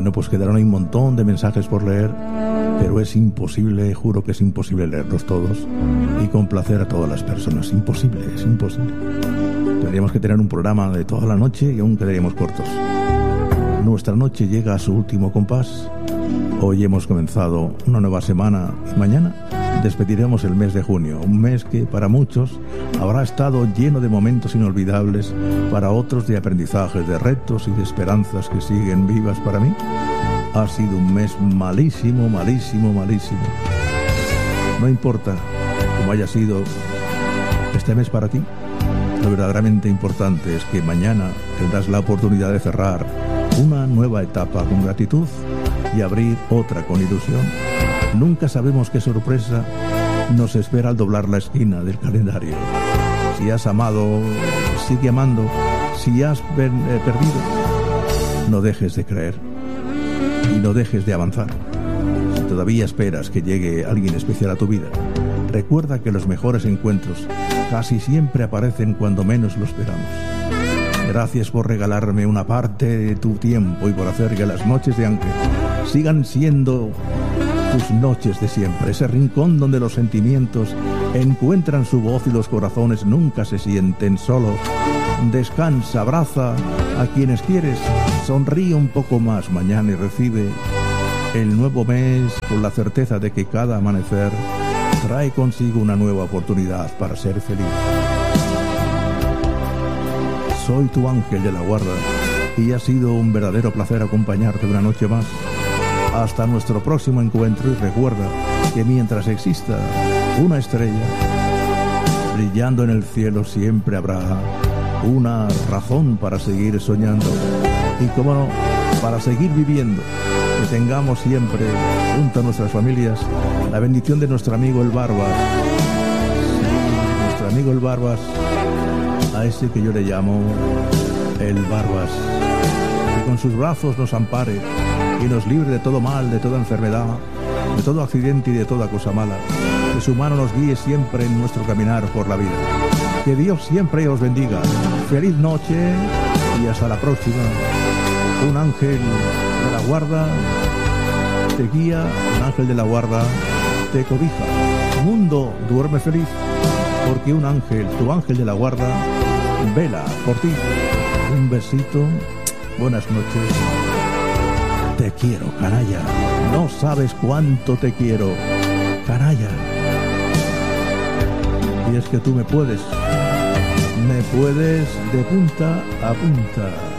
Bueno, pues quedaron ahí un montón de mensajes por leer, pero es imposible, juro que es imposible leerlos todos y complacer a todas las personas. Imposible, es imposible. Tendríamos que tener un programa de toda la noche y aún quedaríamos cortos. Nuestra noche llega a su último compás. Hoy hemos comenzado una nueva semana y mañana despediremos el mes de junio, un mes que para muchos habrá estado lleno de momentos inolvidables, para otros de aprendizajes, de retos y de esperanzas que siguen vivas. Para mí ha sido un mes malísimo, malísimo, malísimo. No importa cómo haya sido este mes para ti, lo verdaderamente importante es que mañana tendrás la oportunidad de cerrar una nueva etapa con gratitud y abrir otra con ilusión. Nunca sabemos qué sorpresa nos espera al doblar la esquina del calendario. Si has amado, sigue amando. Si has perdido, no dejes de creer y no dejes de avanzar. Si todavía esperas que llegue alguien especial a tu vida, recuerda que los mejores encuentros casi siempre aparecen cuando menos lo esperamos. Gracias por regalarme una parte de tu tiempo y por hacer que las noches de Ángel sigan siendo tus noches de siempre, ese rincón donde los sentimientos encuentran su voz y los corazones nunca se sienten solos. Descansa, abraza a quienes quieres, sonríe un poco más mañana y recibe el nuevo mes con la certeza de que cada amanecer trae consigo una nueva oportunidad para ser feliz. Soy tu ángel de la guarda y ha sido un verdadero placer acompañarte una noche más. Hasta nuestro próximo encuentro, y recuerda que mientras exista una estrella brillando en el cielo, siempre habrá una razón para seguir soñando y, cómo no, para seguir viviendo. Que tengamos siempre junto a nuestras familias la bendición de nuestro amigo el Barbas. Sí, nuestro amigo el Barbas, a ese que yo le llamo el Barbas, que con sus brazos nos ampare y nos libre de todo mal, de toda enfermedad, de todo accidente y de toda cosa mala. Que su mano nos guíe siempre en nuestro caminar por la vida. Que Dios siempre os bendiga. Feliz noche y hasta la próxima. Un ángel de la guarda te guía, un ángel de la guarda te cobija. Mundo, duerme feliz, porque un ángel, tu ángel de la guarda, vela por ti. Un besito, buenas noches. Te quiero, canalla. No sabes cuánto te quiero, canalla. Y es que tú me puedes de punta a punta.